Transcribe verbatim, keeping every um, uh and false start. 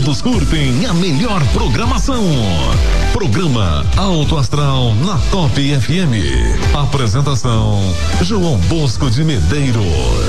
todos curtem a melhor programação. Programa Alto Astral na Top F M. Apresentação João Bosco de Medeiros.